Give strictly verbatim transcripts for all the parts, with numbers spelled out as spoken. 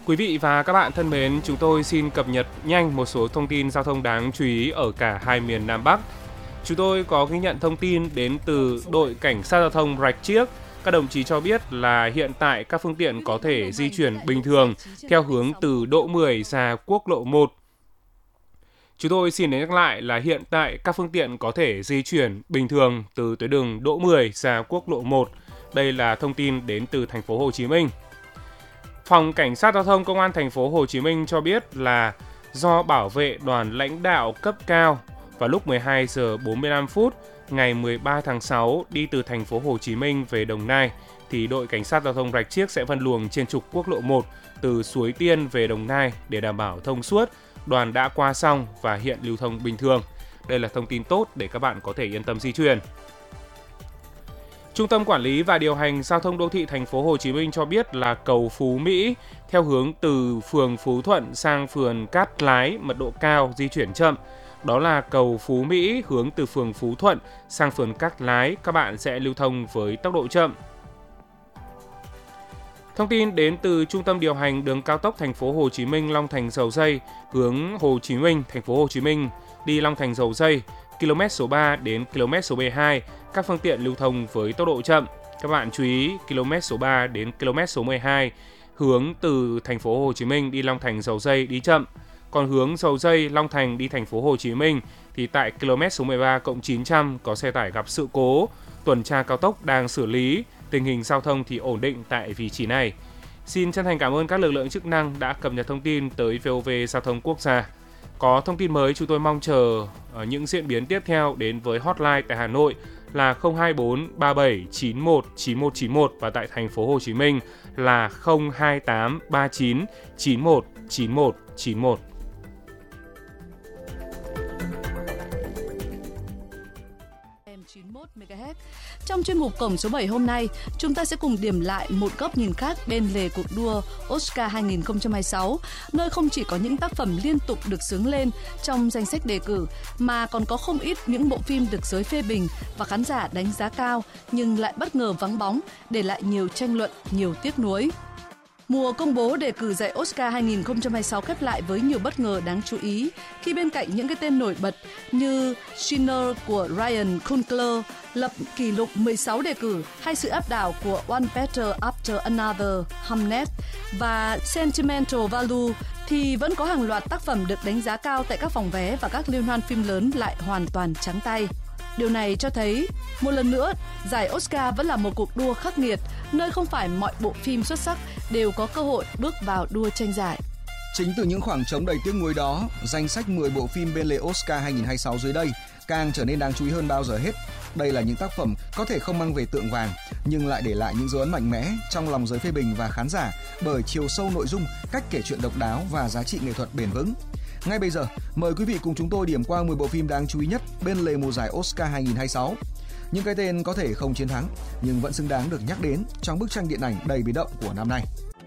Quý vị và các bạn thân mến, chúng tôi xin cập nhật nhanh một số thông tin giao thông đáng chú ý ở cả hai miền Nam Bắc. Chúng tôi có ghi nhận thông tin đến từ đội cảnh sát giao thông Rạch Chiếc. Các đồng chí cho biết là hiện tại các phương tiện có thể di chuyển bình thường theo hướng từ Độ mười ra quốc lộ một. Chúng tôi xin nhắc lại là hiện tại các phương tiện có thể di chuyển bình thường từ tuyến đường Độ mười ra quốc lộ một. Đây là thông tin đến từ thành phố Hồ Chí Minh. Phòng Cảnh sát Giao thông Công an thành phố Hồ Chí Minh cho biết là do bảo vệ đoàn lãnh đạo cấp cao vào lúc mười hai giờ bốn mươi lăm phút ngày mười ba tháng sáu đi từ thành phố Hồ Chí Minh về Đồng Nai thì đội Cảnh sát Giao thông Rạch Chiếc sẽ phân luồng trên trục quốc lộ một từ Suối Tiên về Đồng Nai để đảm bảo thông suốt. Đoàn đã qua xong và hiện lưu thông bình thường. Đây là thông tin tốt để các bạn có thể yên tâm di chuyển. Trung tâm Quản lý và Điều hành Giao thông Đô thị thành phố Hồ Chí Minh cho biết là cầu Phú Mỹ theo hướng từ phường Phú Thuận sang phường Cát Lái mật độ cao di chuyển chậm. Đó là cầu Phú Mỹ hướng từ phường Phú Thuận sang phường Cát Lái, các bạn sẽ lưu thông với tốc độ chậm. Thông tin đến từ Trung tâm điều hành đường cao tốc thành phố Hồ Chí Minh Long Thành Dầu Giây hướng Hồ Chí Minh thành phố Hồ Chí Minh đi Long Thành Dầu Giây, km số ba đến km số mười hai, các phương tiện lưu thông với tốc độ chậm. Các bạn chú ý km số ba đến km số mười hai hướng từ thành phố Hồ Chí Minh đi Long Thành Dầu Giây đi chậm. Còn hướng Dầu Giây Long Thành đi thành phố Hồ Chí Minh thì tại km số mười ba cộng chín trăm có xe tải gặp sự cố, tuần tra cao tốc đang xử lý, tình hình giao thông thì ổn định tại vị trí này. Xin chân thành cảm ơn các lực lượng chức năng đã cập nhật thông tin tới vê o vê Giao thông Quốc gia. Có thông tin mới, chúng tôi mong chờ những diễn biến tiếp theo đến với hotline tại Hà Nội là không hai bốn ba bảy chín một chín một chín một và tại thành phố Hồ Chí Minh là không hai tám ba chín chín một chín một chín một. chín mươi mốt mê ga héc. Trong chuyên mục Cổng số bảy hôm nay, chúng ta sẽ cùng điểm lại một góc nhìn khác bên lề cuộc đua Oscar hai không hai sáu, nơi không chỉ có những tác phẩm liên tục được xướng lên trong danh sách đề cử, mà còn có không ít những bộ phim được giới phê bình và khán giả đánh giá cao nhưng lại bất ngờ vắng bóng, để lại nhiều tranh luận, nhiều tiếc nuối. Mùa công bố đề cử giải Oscar hai không hai sáu khép lại với nhiều bất ngờ đáng chú ý, khi bên cạnh những cái tên nổi bật như Sinner của Ryan Coogler lập kỷ lục mười sáu đề cử, hay sự áp đảo của One Better After Another, Hamnet và Sentimental Value, thì vẫn có hàng loạt tác phẩm được đánh giá cao tại các phòng vé và các liên hoan phim lớn lại hoàn toàn trắng tay. Điều này cho thấy, một lần nữa, giải Oscar vẫn là một cuộc đua khắc nghiệt, nơi không phải mọi bộ phim xuất sắc đều có cơ hội bước vào đua tranh giải. Chính từ những khoảng trống đầy tiếc nuối đó, danh sách mười bộ phim bên lề Oscar hai không hai sáu dưới đây càng trở nên đáng chú ý hơn bao giờ hết. Đây là những tác phẩm có thể không mang về tượng vàng, nhưng lại để lại những dấu ấn mạnh mẽ trong lòng giới phê bình và khán giả bởi chiều sâu nội dung, cách kể chuyện độc đáo và giá trị nghệ thuật bền vững. Ngay bây giờ, mời quý vị cùng chúng tôi điểm qua mười bộ phim đáng chú ý nhất bên lề mùa giải Oscar hai không hai sáu. Những cái tên có thể không chiến thắng, nhưng vẫn xứng đáng được nhắc đến trong bức tranh điện ảnh đầy biến động của năm nay.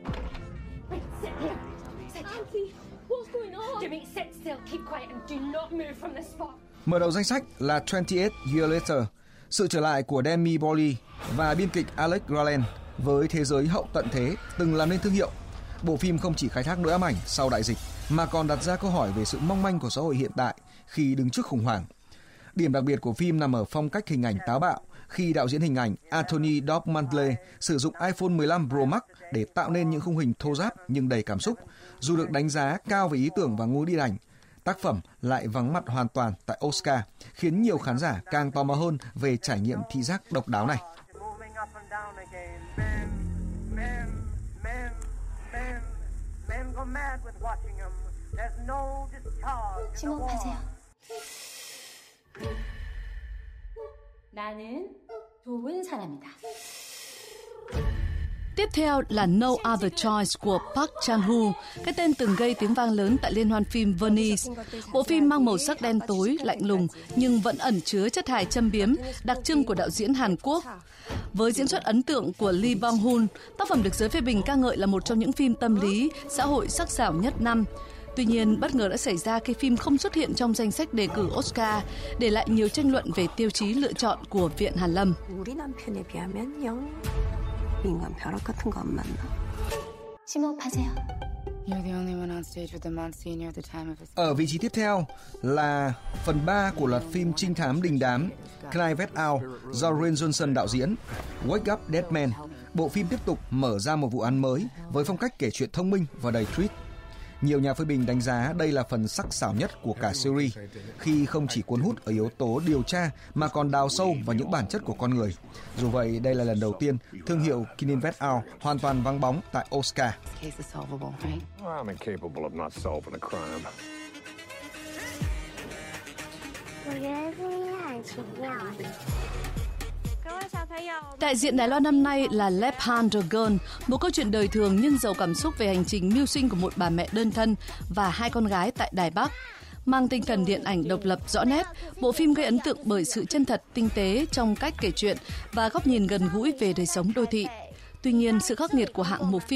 Mở đầu danh sách là twenty-eight Years Later, sự trở lại của Demi Moore và biên kịch Alex Garland với thế giới hậu tận thế từng làm nên thương hiệu. Bộ phim không chỉ khai thác nỗi ám ảnh sau đại dịch, mà còn đặt ra câu hỏi về sự mong manh của xã hội hiện tại khi đứng trước khủng hoảng. Điểm đặc biệt của phim nằm ở phong cách hình ảnh táo bạo, khi đạo diễn hình ảnh Anthony Dopmantle sử dụng iPhone mười lăm Pro Max để tạo nên những khung hình thô ráp nhưng đầy cảm xúc. Dù được đánh giá cao về ý tưởng và ngôi điện ảnh, tác phẩm lại vắng mặt hoàn toàn tại Oscar, khiến nhiều khán giả càng tò mò hơn về trải nghiệm thị giác độc đáo này. 심호흡하세요. 나는 좋은 사람이다. Tiếp theo là No Other Choice của Park Chan-wook, cái tên từng gây tiếng vang lớn tại liên hoan phim Venice. Bộ phim mang màu sắc đen tối, lạnh lùng nhưng vẫn ẩn chứa chất hài châm biếm đặc trưng của đạo diễn Hàn Quốc. Với diễn xuất ấn tượng của Lee Bong-hun, tác phẩm được giới phê bình ca ngợi là một trong những phim tâm lý, xã hội sắc sảo nhất năm. Tuy nhiên, bất ngờ đã xảy ra khi phim không xuất hiện trong danh sách đề cử Oscar, để lại nhiều tranh luận về tiêu chí lựa chọn của Viện Hàn Lâm. 심호흡하세요. Ở vị trí tiếp theo là phần ba của loạt phim trinh thám đình đám Knives Out do Rian Johnson đạo diễn. Wake Up Dead Man, bộ phim tiếp tục mở ra một vụ án mới với phong cách kể chuyện thông minh và đầy twist. Nhiều nhà phê bình đánh giá đây là phần sắc sảo nhất của cả series, khi không chỉ cuốn hút ở yếu tố điều tra mà còn đào sâu vào những bản chất của con người. Dù vậy, đây là lần đầu tiên thương hiệu Knives Out hoàn toàn vắng bóng tại Oscar. Đại diện Đài Loan năm nay là Left Hand Girl, một câu chuyện đời thường nhưng giàu cảm xúc về hành trình mưu sinh của một bà mẹ đơn thân và hai con gái tại Đài Bắc. Mang tinh thần điện ảnh độc lập rõ nét, bộ phim gây ấn tượng bởi sự chân thật, tinh tế trong cách kể chuyện và góc nhìn gần gũi về đời sống đô thị. Tuy nhiên, sự khắc nghiệt của hạng mục phim